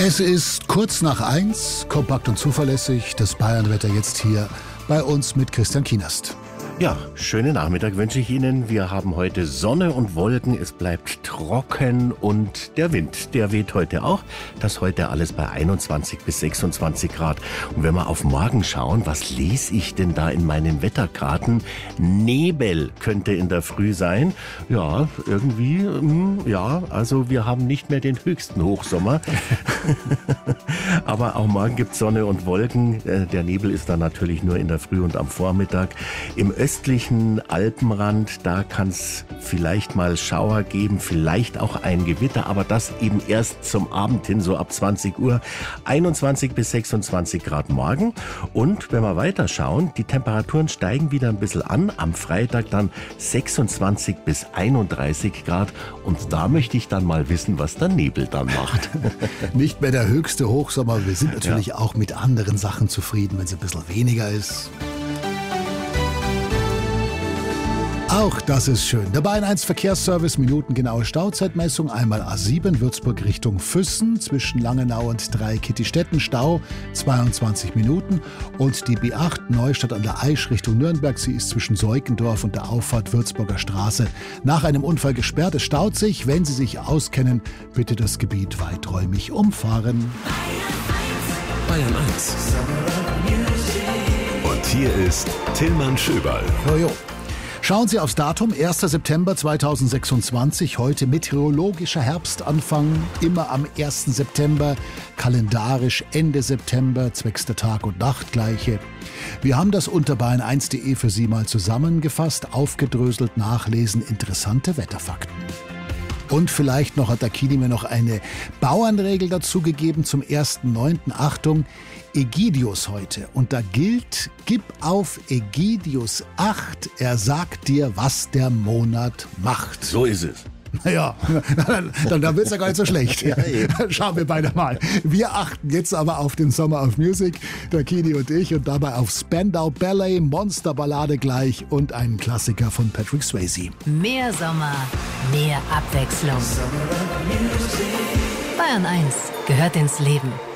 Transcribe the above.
Es ist kurz nach 1, kompakt und zuverlässig. Das Bayernwetter jetzt hier bei uns mit Christian Kienast. Ja, schönen Nachmittag wünsche ich Ihnen. Wir haben heute Sonne und Wolken, es bleibt trocken und der Wind, der weht heute auch. Das heute alles bei 21 bis 26 Grad. Und wenn wir auf morgen schauen, was lese ich denn da in meinen Wetterkarten? Nebel könnte in der Früh sein. Ja, irgendwie, ja, also wir haben nicht mehr den höchsten Hochsommer. Aber auch morgen gibt es Sonne und Wolken. Der Nebel ist dann natürlich nur in der Früh und am Vormittag. Im östlichen Alpenrand, da kann es vielleicht mal Schauer geben, vielleicht auch ein Gewitter, aber das eben erst zum Abend hin, so ab 20 Uhr, 21 bis 26 Grad morgen. Und wenn wir weiter schauen, die Temperaturen steigen wieder ein bisschen an, am Freitag dann 26 bis 31 Grad und da möchte ich dann mal wissen, was der Nebel dann macht. Nicht mehr der höchste Hochsommer, wir sind natürlich auch mit anderen Sachen zufrieden, wenn es ein bisschen weniger ist. Auch das ist schön. Der Bayern 1 Verkehrsservice, minutengenaue Stauzeitmessung. Einmal A7 Würzburg Richtung Füssen zwischen Langenau und Dreikitti-Stetten. Stau 22 Minuten. Und die B8 Neustadt an der Aisch Richtung Nürnberg. Sie ist zwischen Seukendorf und der Auffahrt Würzburger Straße nach einem Unfall gesperrt. Es staut sich. Wenn Sie sich auskennen, bitte das Gebiet weiträumig umfahren. Bayern 1. Und hier ist Tillmann Schöberl. Jojo. Schauen Sie aufs Datum, 1. September 2026, heute meteorologischer Herbstanfang, immer am 1. September, kalendarisch Ende September, zwecks der Tag- und Nachtgleiche. Wir haben das unter bayern1.de für Sie mal zusammengefasst, aufgedröselt, nachlesen, interessante Wetterfakten. Und vielleicht noch hat der Kini mir noch eine Bauernregel dazu gegeben zum 1.9. Achtung, Ägidius heute. Und da gilt, gib auf Ägidius Acht, er sagt dir, was der Monat macht. So ist es. Naja, dann wird's ja gar nicht so schlecht. Ja, schauen wir beide mal. Wir achten jetzt aber auf den Summer of Music, der Kini und ich, und dabei auf Spandau Ballet, Monsterballade gleich und einen Klassiker von Patrick Swayze. Mehr Sommer, mehr Abwechslung. Bayern 1 gehört ins Leben.